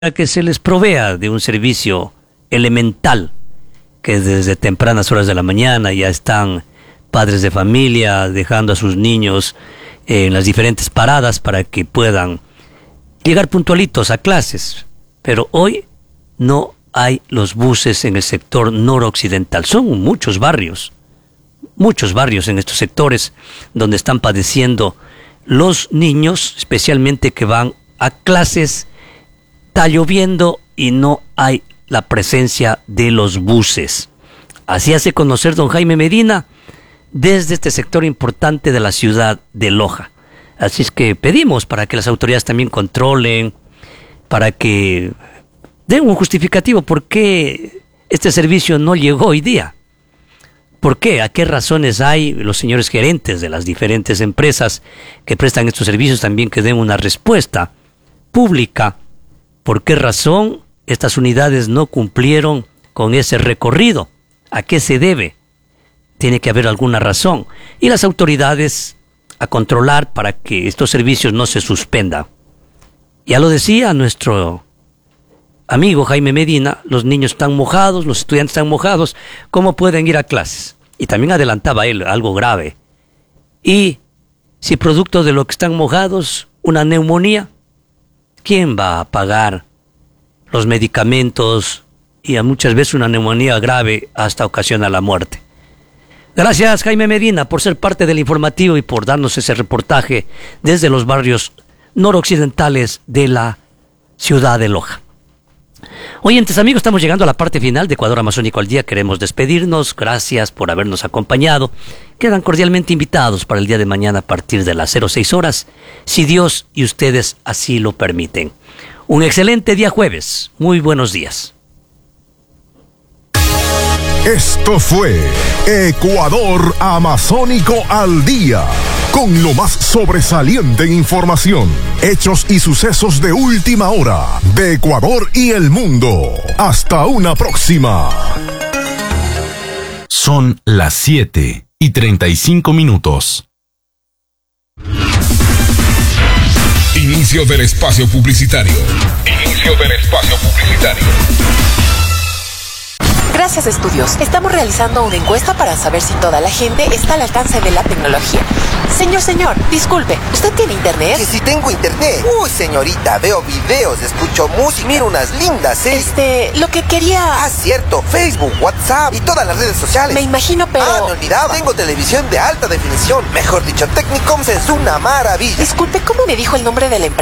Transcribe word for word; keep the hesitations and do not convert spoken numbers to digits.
a que se les provea de un servicio elemental, que desde tempranas horas de la mañana ya están padres de familia dejando a sus niños en las diferentes paradas para que puedan llegar puntualitos a clases. Pero hoy no hay los buses en el sector noroccidental. Son muchos barrios, muchos barrios en estos sectores donde están padeciendo los niños, especialmente que van a clases. Está lloviendo y no hay la presencia de los buses. Así hace conocer don Jaime Medina desde este sector importante de la ciudad de Loja. Así es que pedimos para que las autoridades también controlen, para que den un justificativo por qué este servicio no llegó hoy día. ¿Por qué? ¿A qué razones hay los señores gerentes de las diferentes empresas que prestan estos servicios también que den una respuesta pública? ¿Por qué razón estas unidades no cumplieron con ese recorrido? ¿A qué se debe? Tiene que haber alguna razón. Y las autoridades a controlar para que estos servicios no se suspendan. Ya lo decía nuestro amigo Jaime Medina, los niños están mojados, los estudiantes están mojados, ¿cómo pueden ir a clases? Y también adelantaba él algo grave. Y si producto de lo que están mojados, una neumonía, ¿quién va a pagar los medicamentos? Y a muchas veces una neumonía grave hasta ocasiona la muerte. Gracias, Jaime Medina, por ser parte del informativo y por darnos ese reportaje desde los barrios noroccidentales de la ciudad de Loja. Oyentes amigos, estamos llegando a la parte final de Ecuador Amazónico al Día. Queremos despedirnos. Gracias por habernos acompañado. Quedan cordialmente invitados para el día de mañana a partir de las seis horas, si Dios y ustedes así lo permiten. Un excelente día jueves. Muy buenos días. Esto fue Ecuador Amazónico al Día, con lo más sobresaliente en información, hechos y sucesos de última hora de Ecuador y el mundo. Hasta una próxima. Son las siete y treinta y cinco minutos. Inicio del espacio publicitario. Inicio del espacio publicitario. Gracias, estudios. Estamos realizando una encuesta para saber si toda la gente está al alcance de la tecnología. Señor, señor, disculpe, ¿usted tiene internet? Que si tengo internet. Uy, señorita, veo videos, escucho música, miro unas lindas series. Este, lo que quería... Ah, cierto, Facebook, WhatsApp y todas las redes sociales. Me imagino, pero... Ah, me olvidaba. Tengo televisión de alta definición. Mejor dicho, Technicoms es una maravilla. Disculpe, ¿cómo me dijo el nombre de la empresa?